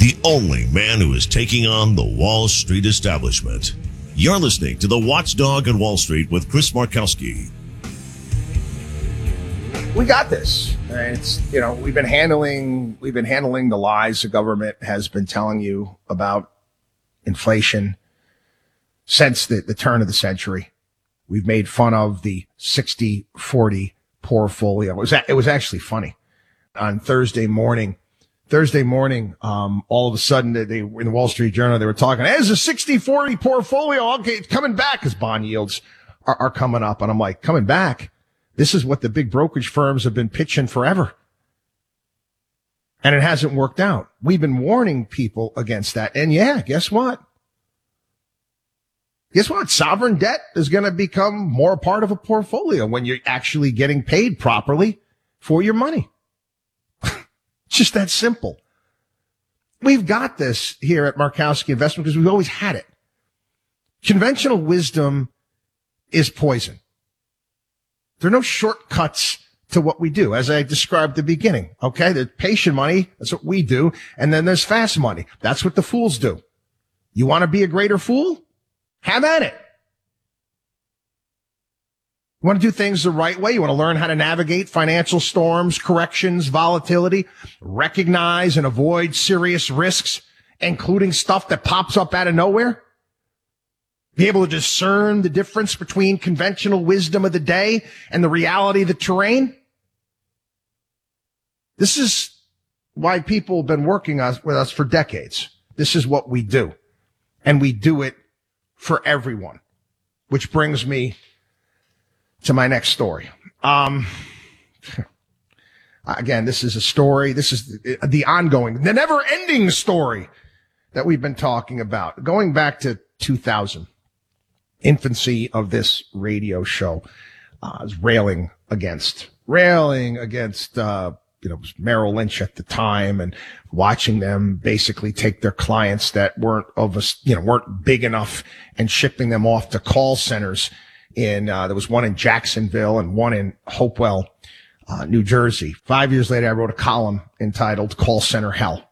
the only man who is taking on the Wall Street establishment. You're listening to The Watchdog on Wall Street with Chris Markowski. We got this. It's, we've been handling the lies the government has been telling you about inflation since the turn of the century. We've made fun of the 60-40 portfolio. It was actually funny. On Thursday morning, all of a sudden, they in the Wall Street Journal, they were talking, as a 60-40 portfolio, okay, it's coming back as bond yields are coming up. And I'm like, coming back? This is what the big brokerage firms have been pitching forever. And it hasn't worked out. We've been warning people against that. And yeah, guess what? Sovereign debt is going to become more part of a portfolio when you're actually getting paid properly for your money. Just that simple. We've got this here at Markowski Investment because we've always had it. Conventional wisdom is poison. There are no shortcuts to what we do, as I described at the beginning. Okay, there's patient money. That's what we do. And then there's fast money. That's what the fools do. You want to be a greater fool? Have at it. You want to do things the right way? You want to learn how to navigate financial storms, corrections, volatility, recognize and avoid serious risks, including stuff that pops up out of nowhere? Be able to discern the difference between conventional wisdom of the day and the reality of the terrain? This is why people have been working with us for decades. This is what we do. And we do it for everyone. Which brings me to my next story. Again, this is a story. This is the ongoing, the never-ending story that we've been talking about. Going back to 2000, infancy of this radio show, I was railing against Merrill Lynch at the time, and watching them basically take their clients that weren't big enough and shipping them off to call centers. There was one in Jacksonville and one in Hopewell, New Jersey. 5 years later, I wrote a column entitled Call Center Hell.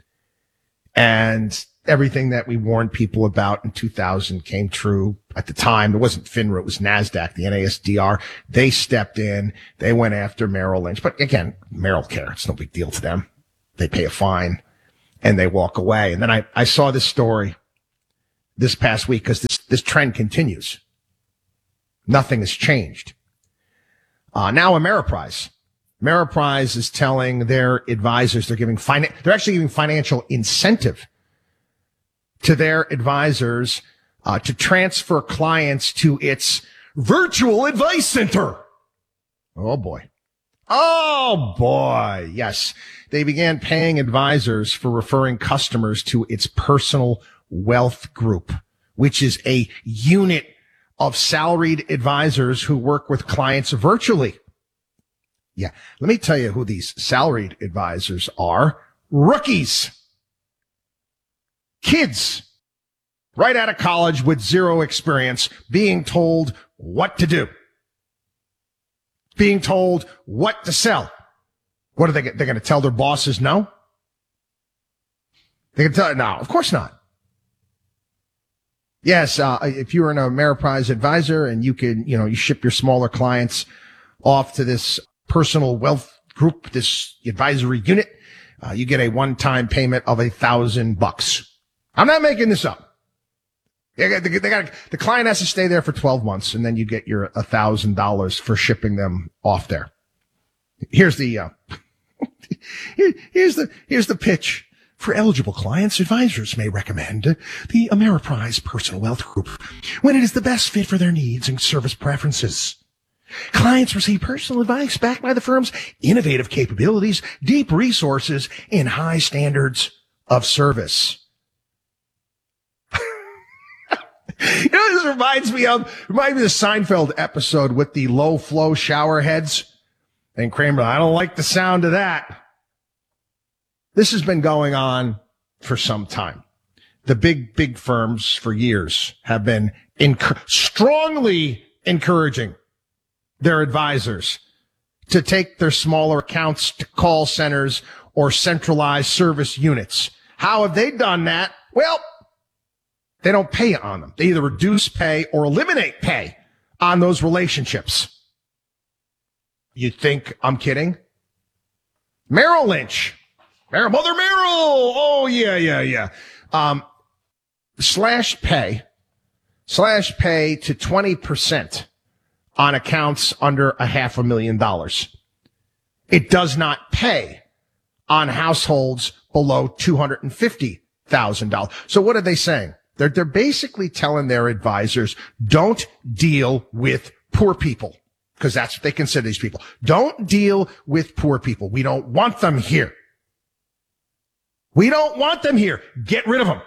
And everything that we warned people about in 2000 came true. At the time, it wasn't FINRA, it was NASDAQ, the NASDR. They stepped in. They went after Merrill Lynch. But again, Merrill care. It's no big deal to them. They pay a fine and they walk away. And then I saw this story this past week because this trend continues. Nothing has changed. Now Ameriprise. Ameriprise is telling their advisors they're actually giving financial incentive to their advisors to transfer clients to its virtual advice center. Oh boy. Yes. They began paying advisors for referring customers to its personal wealth group, which is a unit of salaried advisors who work with clients virtually. Yeah. Let me tell you who these salaried advisors are. Rookies. Kids right out of college with zero experience being told what to do. Being told what to sell. What are they? They're going to tell their bosses no? They can tell, no, of course not. Yes, if you're an Ameriprise advisor and you can, you ship your smaller clients off to this personal wealth group, this advisory unit, you get a one-time payment of $1,000. I'm not making this up. The client has to stay there for 12 months and then you get your $1,000 for shipping them off there. Here's the, here's the pitch. For eligible clients, advisors may recommend the Ameriprise Personal Wealth Group when it is the best fit for their needs and service preferences. Clients receive personal advice backed by the firm's innovative capabilities, deep resources, and high standards of service. This reminds me of the Seinfeld episode with the low flow shower heads. And Kramer, I don't like the sound of that. This has been going on for some time. The big firms for years have been strongly encouraging their advisors to take their smaller accounts to call centers or centralized service units. How have they done that? Well, they don't pay on them. They either reduce pay or eliminate pay on those relationships. You think I'm kidding? Merrill Lynch. Mother Merrill. Oh, yeah. Slash pay to 20% on accounts under $500,000. It does not pay on households below $250,000. So what are they saying? They're basically telling their advisors, don't deal with poor people, because that's what they consider these people. Don't deal with poor people. We don't want them here. We don't want them here. Get rid of them.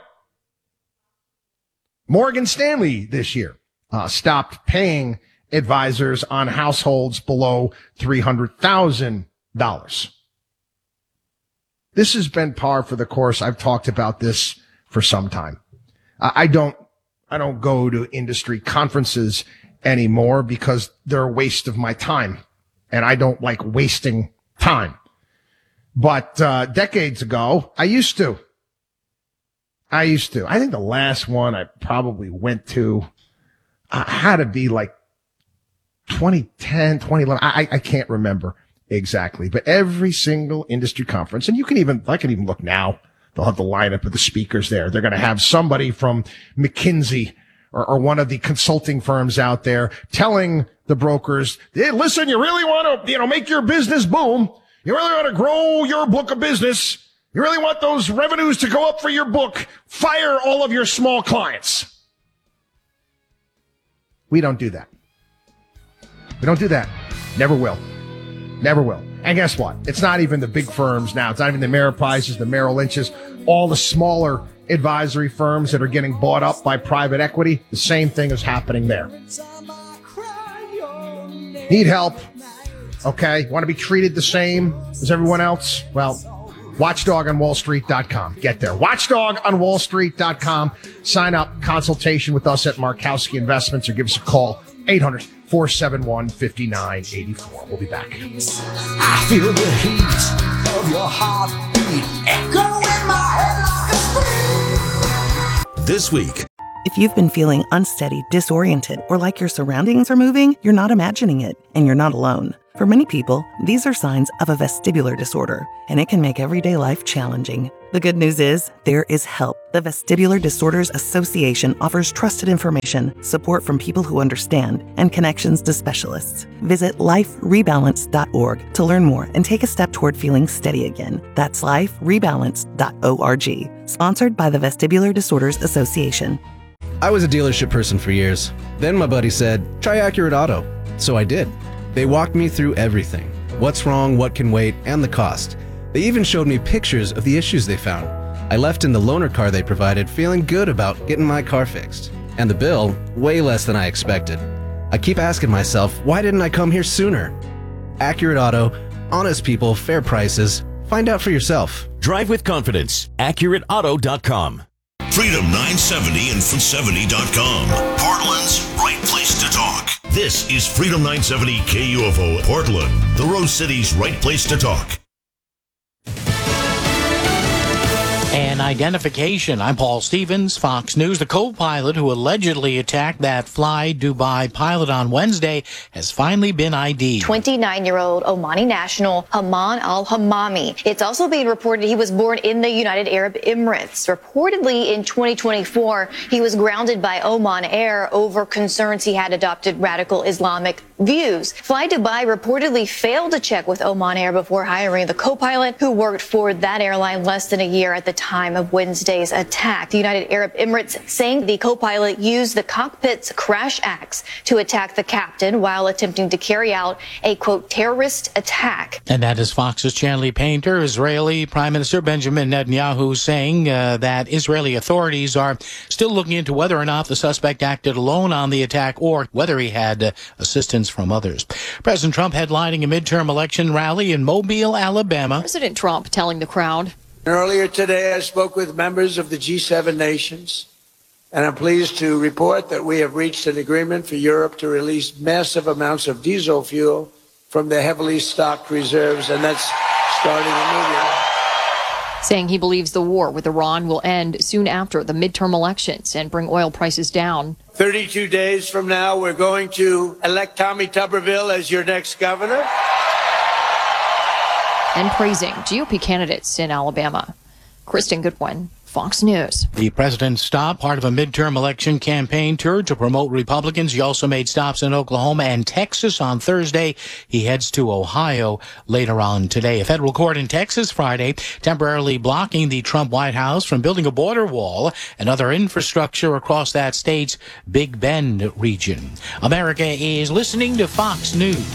Morgan Stanley this year stopped paying advisors on households below $300,000. This has been par for the course. I've talked about this for some time. I don't go to industry conferences anymore because they're a waste of my time, and I don't like wasting time. But decades ago, I used to. I think the last one I probably went to had to be like 2010, 2011. I can't remember exactly, but every single industry conference, and I can even look now. They'll have the lineup of the speakers there. They're going to have somebody from McKinsey or one of the consulting firms out there telling the brokers, hey, listen, you really want to, make your business boom. You really want to grow your book of business. You really want those revenues to go up for your book. Fire all of your small clients. We don't do that. We don't do that. Never will. Never will. And guess what? It's not even the big firms now. It's not even the Ameriprises, the Merrill Lynches, all the smaller advisory firms that are getting bought up by private equity. The same thing is happening there. Need help? Okay. Want to be treated the same as everyone else? Well, watchdogonwallstreet.com. Get there. Watchdogonwallstreet.com. Sign up. Consultation with us at Markowski Investments, or give us a call. 800-471-5984. We'll be back. I feel the heat of your heartbeat echo in my head like a spring. This week. If you've been feeling unsteady, disoriented, or like your surroundings are moving, you're not imagining it, and you're not alone. For many people, these are signs of a vestibular disorder, and it can make everyday life challenging. The good news is, there is help. The Vestibular Disorders Association offers trusted information, support from people who understand, and connections to specialists. Visit liferebalance.org to learn more and take a step toward feeling steady again. That's liferebalance.org. Sponsored by the Vestibular Disorders Association. I was a dealership person for years. Then my buddy said, try Accurate Auto. So I did. They walked me through everything. What's wrong, what can wait, and the cost. They even showed me pictures of the issues they found. I left in the loaner car they provided feeling good about getting my car fixed. And the bill, way less than I expected. I keep asking myself, why didn't I come here sooner? Accurate Auto, honest people, fair prices. Find out for yourself. Drive with confidence. AccurateAuto.com. Freedom 970 and From70.com. Portland's right place to talk. This is Freedom 970 KUFO Portland, the Rose City's right place to talk. And identification. I'm Paul Stevens, Fox News. The co-pilot who allegedly attacked that Fly Dubai pilot on Wednesday has finally been ID'd. 29-year-old Omani national Haman al-Hamami. It's also being reported he was born in the United Arab Emirates. Reportedly in 2024, he was grounded by Oman Air over concerns he had adopted radical Islamic views. Fly Dubai reportedly failed to check with Oman Air before hiring the co-pilot who worked for that airline less than a year at the time of Wednesday's attack. The United Arab Emirates saying the co-pilot used the cockpit's crash axe to attack the captain while attempting to carry out a, quote, terrorist attack. And that is Fox's Chanley Painter. Israeli Prime Minister Benjamin Netanyahu saying that Israeli authorities are still looking into whether or not the suspect acted alone on the attack or whether he had assistance from others. President Trump headlining a midterm election rally in Mobile, Alabama. President Trump telling the crowd. Earlier today, I spoke with members of the G7 nations, and I'm pleased to report that we have reached an agreement for Europe to release massive amounts of diesel fuel from their heavily stocked reserves, and that's starting immediately. saying he believes the war with Iran will end soon after the midterm elections and bring oil prices down. 32 days from now, we're going to elect Tommy Tuberville as your next governor. And praising GOP candidates in Alabama. Kristen Goodwin, Fox News. The president stopped part of a midterm election campaign tour to promote Republicans. He also made stops in Oklahoma and Texas on Thursday. He heads to Ohio later on today. A federal court in Texas Friday temporarily blocking the Trump White House from building a border wall and other infrastructure across that state's Big Bend region. America is listening to Fox News.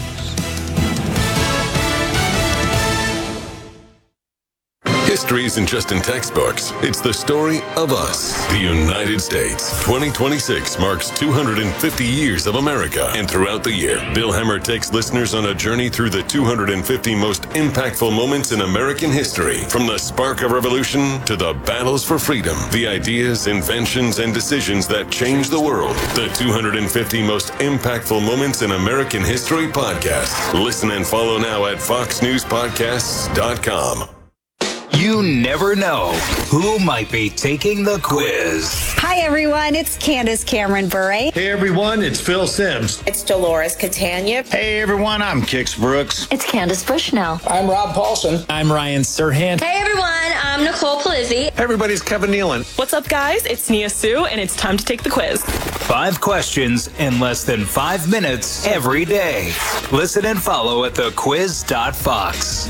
History isn't just in textbooks. It's the story of us, the United States. 2026 marks 250 years of America. And throughout the year, Bill Hemmer takes listeners on a journey through the 250 most impactful moments in American history. From the spark of revolution to the battles for freedom, the ideas, inventions, and decisions that changed the world. The 250 most impactful moments in American history podcast. Listen and follow now at foxnewspodcasts.com. You never know who might be taking the quiz. Hi, everyone. It's Candace Cameron Bure. Hey, everyone. It's Phil Sims. It's Dolores Catania. Hey, everyone. I'm Kix Brooks. It's Candace Bushnell. I'm Rob Paulson. I'm Ryan Serhant. Hey, everyone. I'm Nicole Palizzi. Hey, everybody's Kevin Nealon. What's up, guys? It's Nia Sue, and it's time to take the quiz. 5 questions in less than 5 minutes every day. Listen and follow at thequiz.fox.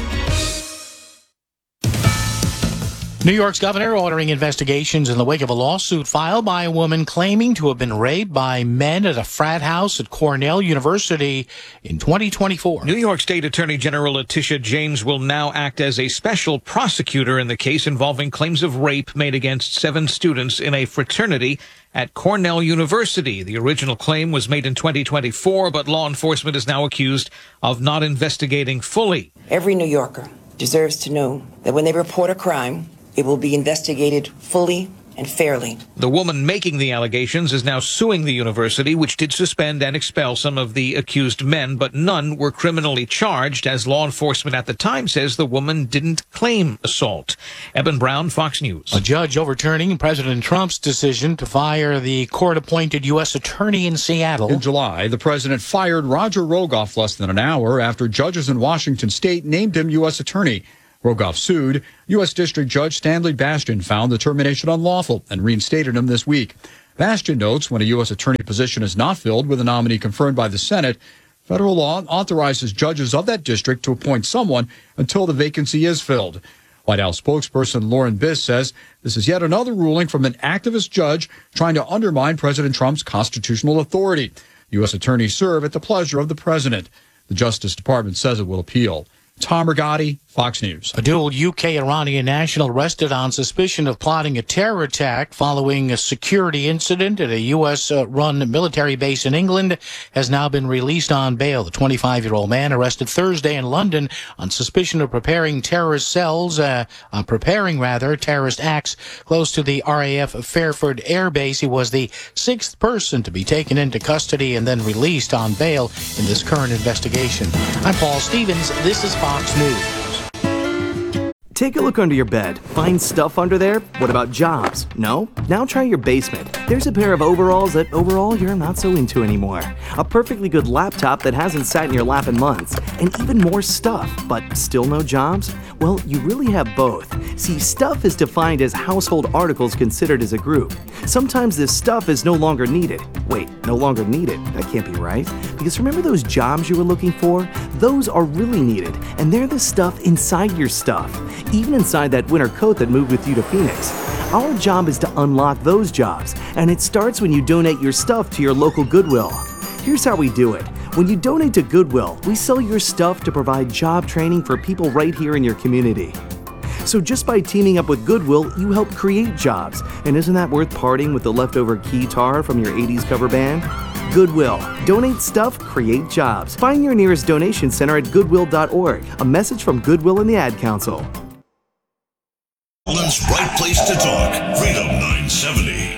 New York's governor ordering investigations in the wake of a lawsuit filed by a woman claiming to have been raped by men at a frat house at Cornell University in 2024. New York State Attorney General Letitia James will now act as a special prosecutor in the case involving claims of rape made against 7 students in a fraternity at Cornell University. The original claim was made in 2024, but law enforcement is now accused of not investigating fully. Every New Yorker deserves to know that when they report a crime, it will be investigated fully and fairly. The woman making the allegations is now suing the university, which did suspend and expel some of the accused men, but none were criminally charged, as law enforcement at the time says the woman didn't claim assault. Eben Brown, Fox News. A judge overturning President Trump's decision to fire the court-appointed U.S. attorney in Seattle. In July, the president fired Roger Rogoff less than an hour after judges in Washington state named him U.S. attorney. Rogoff sued. U.S. District Judge Stanley Bastian found the termination unlawful and reinstated him this week. Bastian notes when a U.S. attorney position is not filled with a nominee confirmed by the Senate, federal law authorizes judges of that district to appoint someone until the vacancy is filled. White House spokesperson Lauren Biss says this is yet another ruling from an activist judge trying to undermine President Trump's constitutional authority. U.S. attorneys serve at the pleasure of the president. The Justice Department says it will appeal. Tom Rigotti, Fox News. A dual UK-Iranian national arrested on suspicion of plotting a terror attack following a security incident at a U.S.-run military base in England has now been released on bail. The 25-year-old man arrested Thursday in London on suspicion of preparing terrorist acts close to the RAF Fairford Air Base. He was the 6th person to be taken into custody and then released on bail in this current investigation. I'm Paul Stevens. This is Fox News. Take a look under your bed. Find stuff under there? What about jobs? No? Now try your basement. There's a pair of overalls that overall you're not so into anymore. A perfectly good laptop that hasn't sat in your lap in months. And even more stuff, but still no jobs? Well, you really have both. See, stuff is defined as household articles considered as a group. Sometimes this stuff is no longer needed. Wait, no longer needed? That can't be right. Because remember those jobs you were looking for? Those are really needed, and they're the stuff inside your stuff. Even inside that winter coat that moved with you to Phoenix. Our job is to unlock those jobs, and it starts when you donate your stuff to your local Goodwill. Here's how we do it. When you donate to Goodwill, we sell your stuff to provide job training for people right here in your community. So just by teaming up with Goodwill, you help create jobs. And isn't that worth parting with the leftover guitar from your 80s cover band? Goodwill. Donate stuff, create jobs. Find your nearest donation center at goodwill.org. A message from Goodwill and the Ad Council. Portland's right place to talk. Freedom 970.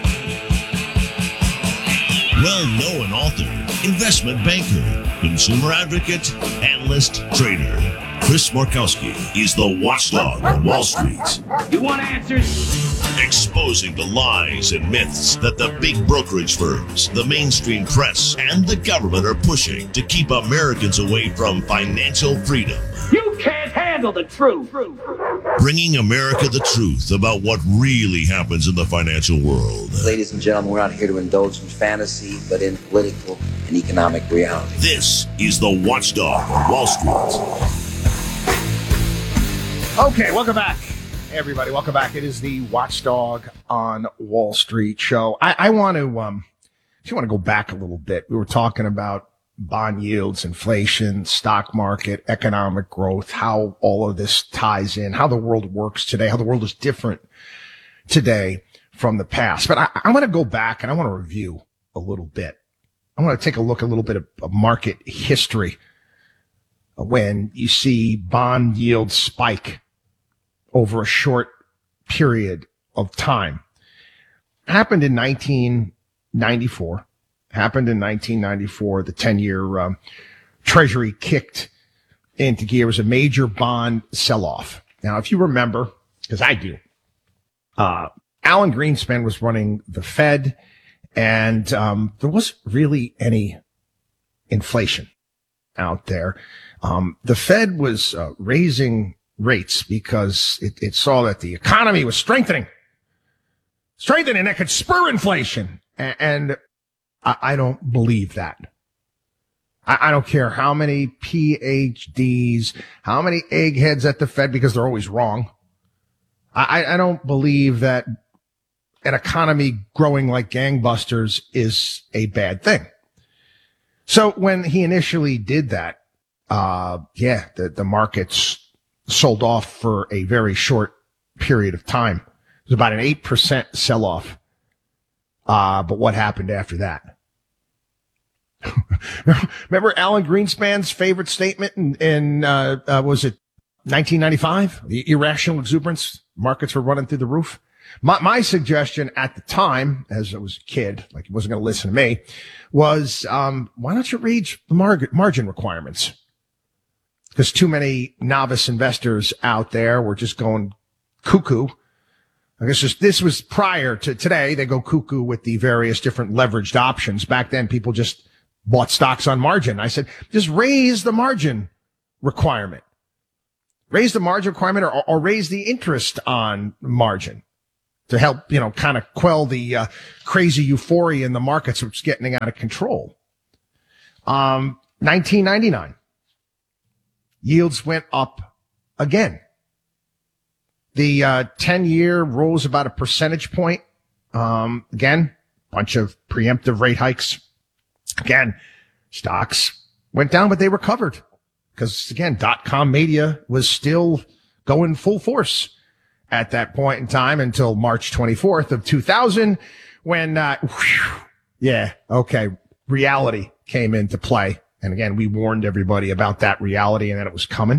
Well-known author, investment banker, consumer advocate, analyst, trader. Chris Markowski is the watchdog on Wall Street. You want answers? Exposing the lies and myths that the big brokerage firms, the mainstream press, and the government are pushing to keep Americans away from financial freedom. You can't handle the truth. Bringing America the truth about what really happens in the financial world. Ladies and gentlemen, we're not here to indulge in fantasy, but in political and economic reality. This is the Watchdog on Wall Street. Okay, welcome back, everybody. Welcome back. It is the Watchdog on Wall Street show. I want to go back a little bit. We were talking about bond yields, inflation, stock market, economic growth, how all of this ties in, how the world works today, how the world is different today from the past. But I want to go back and I want to review a little bit. I want to take a look at a little bit of market history when you see bond yields spike over a short period of time. Happened in 1994. The 10-year Treasury kicked into gear. It was a major bond sell-off. Now, if you remember, because I do, Alan Greenspan was running the Fed, and there wasn't really any inflation out there. The Fed was raising rates because it saw that the economy was strengthening, and that could spur inflation. And I don't believe that. I don't care how many PhDs, how many eggheads at the Fed, because they're always wrong. I don't believe that an economy growing like gangbusters is a bad thing. So when he initially did that, the markets sold off for a very short period of time. It was about an 8% sell-off. But what happened after that? Remember Alan Greenspan's favorite statement in was it 1995? The irrational exuberance, markets were running through the roof. My suggestion at the time, as I was a kid, like he wasn't going to listen to me, was why don't you read the margin requirements? Because too many novice investors out there were just going cuckoo. I guess this was prior to today. They go cuckoo with the various different leveraged options. Back then, people just bought stocks on margin. I said, just raise the margin requirement. Raise the margin requirement or raise the interest on margin to help, kind of quell the crazy euphoria in the markets, which is getting out of control. 1999. Yields went up again. The 10-year rose about a percentage point. Again, bunch of preemptive rate hikes. Again, stocks went down, but they recovered because, again, .com mania was still going full force at that point in time until March 24th of 2000 when, reality came into play. And again, we warned everybody about that reality and that it was coming.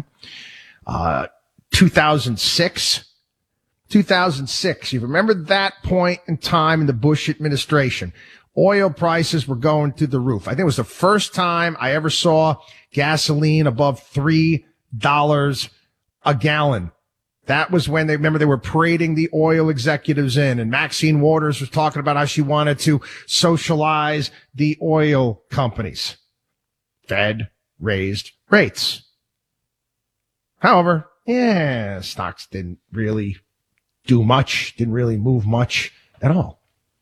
2006, you remember that point in time in the Bush administration. Oil prices were going through the roof. I think it was the first time I ever saw gasoline above $3 a gallon. That was when they were parading the oil executives in, and Maxine Waters was talking about how she wanted to socialize the oil companies. Fed raised rates. However, stocks didn't really do much, didn't really move much at all.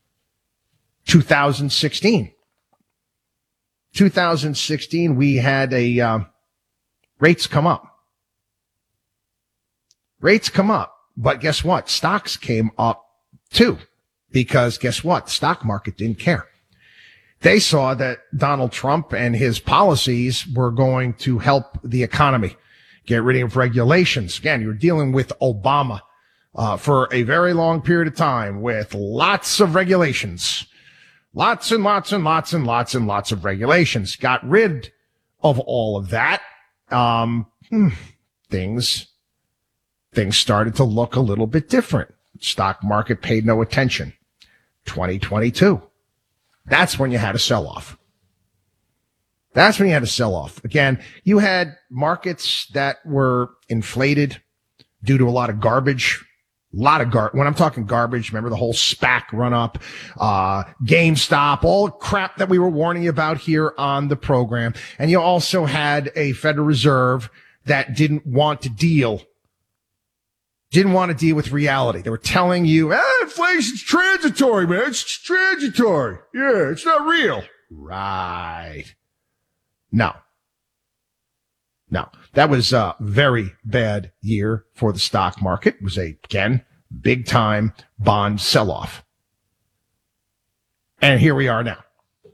2016, we had rates come up. But guess what? Stocks came up too, because guess what? The stock market didn't care. They saw that Donald Trump and his policies were going to help the economy, get rid of regulations. Again, you're dealing with Obama for a very long period of time with lots of regulations. Lots and lots of regulations. Got rid of all of that. Things started to look a little bit different. Stock market paid no attention. 2022. That's when you had a sell-off. That's when you had a sell-off. Again, you had markets that were inflated due to a lot of garbage. When I'm talking garbage, remember the whole SPAC run-up, GameStop, all the crap that we were warning you about here on the program. And you also had a Federal Reserve that didn't want to deal with reality. They were telling you, inflation's transitory, man. It's transitory. Yeah, it's not real. Right. No. That was a very bad year for the stock market. It was again, big time bond sell-off. And here we are now.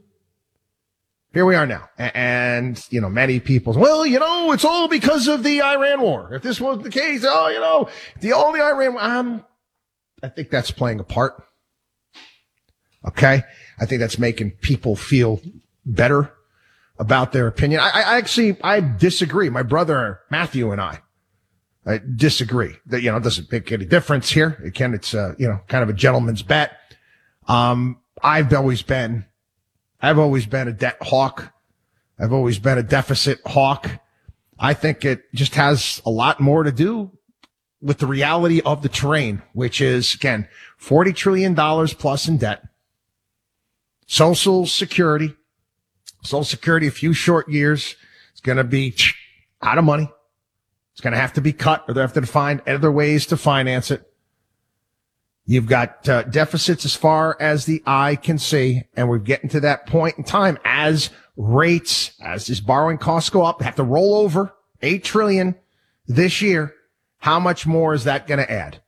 And, many people, it's all because of the Iran war. If this was the case, the only Iran, I think that's playing a part. Okay. I think that's making people feel better about their opinion. I disagree. My brother Matthew and I disagree that, it doesn't make any difference here. Again, it's, kind of a gentleman's bet. I've always been a debt hawk. I've always been a deficit hawk. I think it just has a lot more to do with the reality of the terrain, which is, again, $40 trillion plus in debt. Social Security, a few short years, it's going to be out of money. It's going to have to be cut, or they have to find other ways to finance it. You've got deficits as far as the eye can see, and we're getting to that point in time as these borrowing costs go up, they have to roll over $8 trillion this year. How much more is that going to add?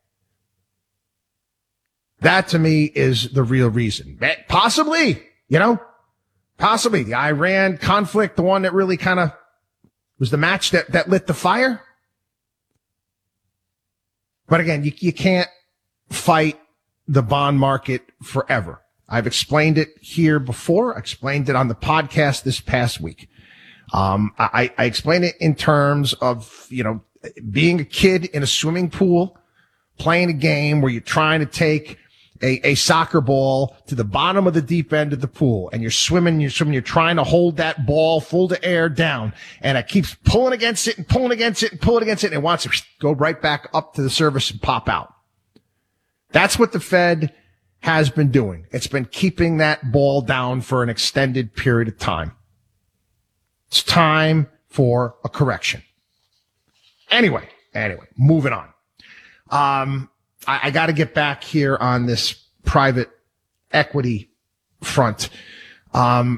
That to me is the real reason. Possibly the Iran conflict, the one that really kind of was the match that lit the fire. But again, you can't fight the bond market forever. I've explained it here before. I explained it on the podcast this past week. I explained it in terms of, being a kid in a swimming pool, playing a game where you're trying to take a soccer ball to the bottom of the deep end of the pool, and you're swimming, you're trying to hold that ball full to air down, and it keeps pulling against it, and it wants to go right back up to the surface and pop out. That's what the Fed has been doing. It's been keeping that ball down for an extended period of time. It's time for a correction. Anyway, moving on. I got to get back here on this private equity front.